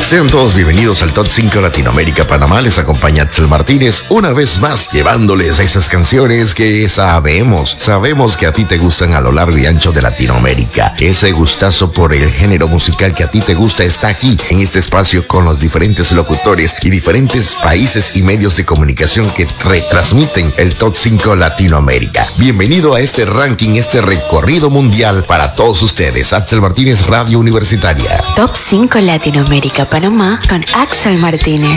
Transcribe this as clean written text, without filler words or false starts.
Sean todos bienvenidos al Top 5 Latinoamérica Panamá. Les acompaña Axel Martínez una vez más, llevándoles esas canciones que sabemos que a ti te gustan a lo largo y ancho de Latinoamérica. Ese gustazo por el género musical que a ti te gusta está aquí, en este espacio, con los diferentes locutores y diferentes países y medios de comunicación que retransmiten el Top 5 Latinoamérica. Bienvenido a este ranking, este recorrido mundial para todos ustedes. Axel Martínez, Radio Universitaria. Top 5 Latinoamérica Panamá con Axel Martínez.